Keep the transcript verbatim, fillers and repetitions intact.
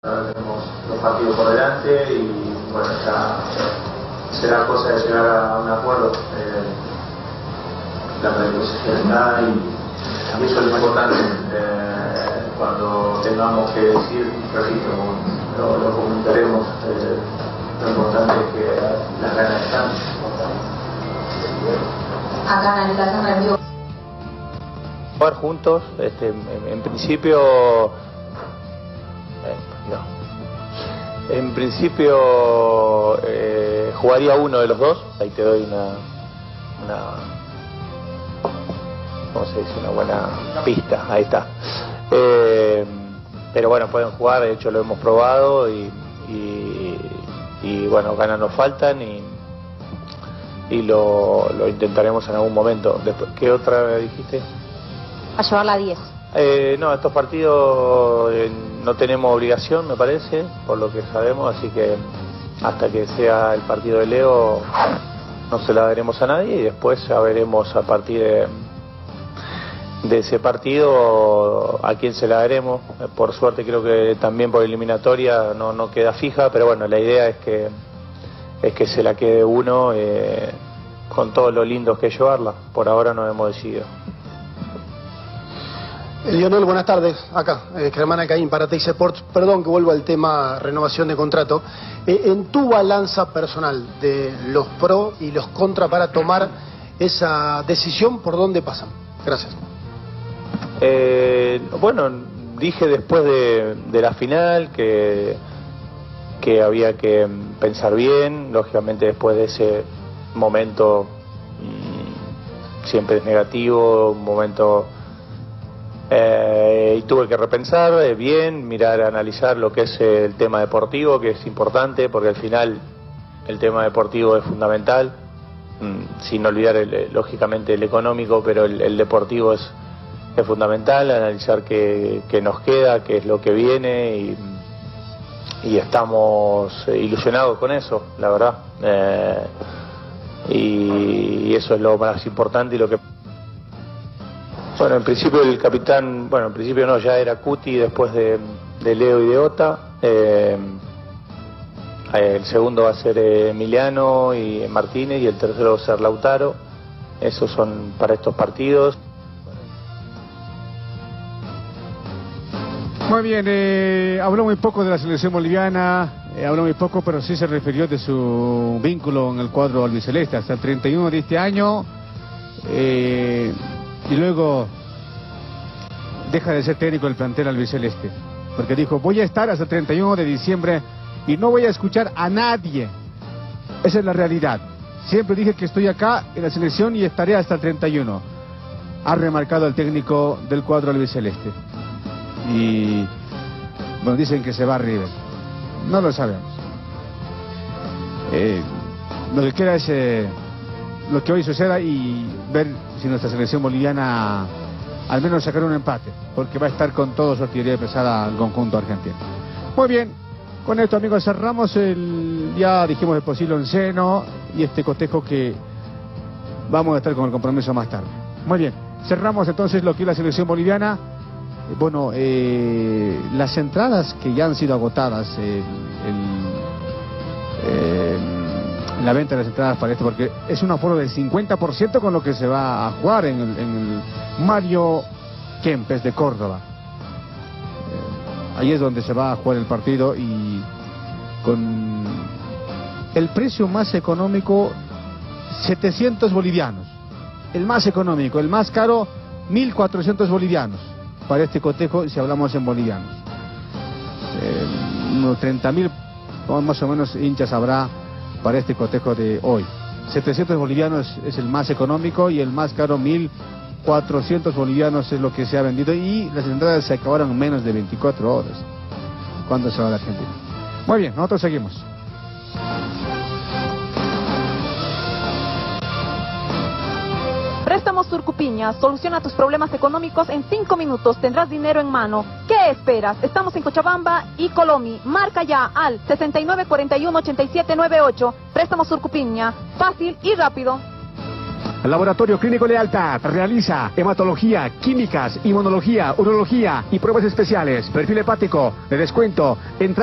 Ahora tenemos los partidos por delante y bueno, ya será cosa de llegar a un acuerdo. Eh, la predisposición está y eso es lo importante. Eh, cuando tengamos que decir, repito, lo, lo comunicaremos. Eh, lo importante es que las ganas están. Acá en la Cámara de Vivo. Jugar juntos, este, en, en principio. Eh, no. En principio eh, jugaría uno de los dos, ahí te doy una, una ¿cómo se dice? Una buena pista, ahí está. Eh, pero bueno, pueden jugar, de hecho lo hemos probado y, y, y bueno, ganas nos faltan y, y lo, lo intentaremos en algún momento. Después, ¿qué otra dijiste? A llevarla a diez. Eh, no, estos partidos eh, no tenemos obligación, me parece, por lo que sabemos, así que hasta que sea el partido de Leo no se la daremos a nadie y después ya veremos a partir de, de ese partido a quién se la daremos. Por suerte creo que también por eliminatoria no, no queda fija, pero bueno, la idea es que es que se la quede uno eh, con todo lo lindo que es llevarla. Por ahora no hemos decidido. Lionel, buenas tardes. Acá, eh, Germán Alcaín para Teis Sports. Perdón que vuelva al tema renovación de contrato. Eh, en tu balanza personal de los pros y los contra para tomar esa decisión, ¿por dónde pasan? Gracias. Eh, bueno, dije después de, de la final que, que había que pensar bien. Lógicamente después de ese momento mmm, siempre es negativo, un momento... Eh, y tuve que repensar eh, bien, mirar, analizar lo que es eh, el tema deportivo, que es importante, porque al final el tema deportivo es fundamental, mm, sin olvidar el, lógicamente el económico, pero el, el deportivo es, es fundamental, analizar qué, qué nos queda, qué es lo que viene y, y estamos ilusionados con eso, la verdad. Eh, y, y eso es lo más importante y lo que... Bueno, en principio el capitán, bueno, en principio no, ya era Cuti después de, de Leo y de Ota. Eh, el segundo va a ser Emiliano y Martínez y el tercero va a ser Lautaro. Esos son para estos partidos. Muy bien, eh, habló muy poco de la selección boliviana, eh, habló muy poco, pero sí se refirió de su vínculo en el cuadro albiceleste hasta el treinta y uno de este año. Eh, Y luego deja de ser técnico del plantel albiceleste, porque dijo, voy a estar hasta el treinta y uno de diciembre y no voy a escuchar a nadie. Esa es la realidad. Siempre dije que estoy acá en la selección y estaré hasta el treinta y uno. Ha remarcado el técnico del cuadro albiceleste. Y bueno, dicen que se va a River. No lo sabemos. Eh, lo que queda es eh, lo que hoy suceda y ver si nuestra selección boliviana al menos sacar un empate, porque va a estar con todo su artillería pesada al conjunto argentino. Muy bien, con esto amigos cerramos el, ya dijimos el posible onceno y este cotejo que vamos a estar con el compromiso más tarde. Muy bien, cerramos entonces lo que es la selección boliviana. Bueno, eh, las entradas que ya han sido agotadas, el, el, el la venta de las entradas para esto, porque es un aforo del cincuenta por ciento con lo que se va a jugar en el, en el Mario Kempes de Córdoba. Eh, ahí es donde se va a jugar el partido y con el precio más económico, setecientos bolivianos. El más económico, el más caro, mil cuatrocientos bolivianos para este cotejo si hablamos en bolivianos. Eh, unos treinta mil más o menos hinchas habrá para este cotejo de hoy. setecientos bolivianos es el más económico y el más caro mil cuatrocientos bolivianos es lo que se ha vendido y las entradas se acabaron en menos de veinticuatro horas cuando se va a la Argentina. Muy bien, nosotros seguimos. Préstamos Surcupiña, soluciona tus problemas económicos en cinco minutos, tendrás dinero en mano. ¿Qué esperas? Estamos en Cochabamba y Colomi. Marca ya al sesenta y nueve cuarenta y uno ochenta y siete noventa y ocho. Préstamos Surcupiña, fácil y rápido. Laboratorio Clínico Lealtad realiza hematología, químicas, inmunología, urología y pruebas especiales. Perfil hepático de descuento. Entrada